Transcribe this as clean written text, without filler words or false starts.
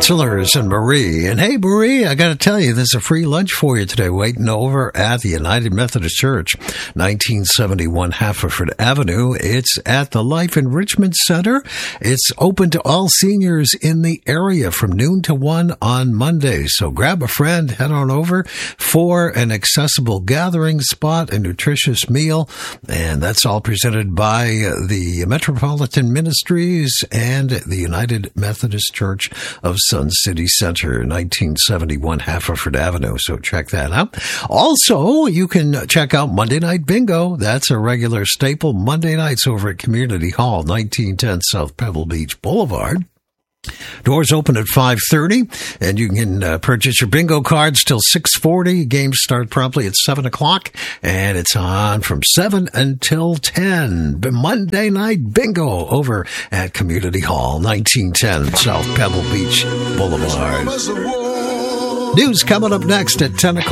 Bachelors and Marie. And hey, Marie, I got to tell you, there's a free lunch for you today waiting over at the United Methodist Church, 1971 Haverford Avenue. It's at the Life Enrichment Center. It's open to all seniors in the area from noon to 1 on Monday. So grab a friend, head on over for an accessible gathering spot, a nutritious meal. And that's all presented by the Metropolitan Ministries and the United Methodist Church of Sun City Center, 1971 Haverford Avenue. So check that out. Also, you can check out Monday Night Bingo. That's a regular staple Monday nights over at Community Hall, 1910 South Pebble Beach Boulevard. Doors open at 5:30, and you can purchase your bingo cards till 6:40. Games start promptly at 7 o'clock, and it's on from 7 until 10. Monday Night Bingo over at Community Hall, 1910 South Pebble Beach Boulevard. News coming up next at 10 o'clock.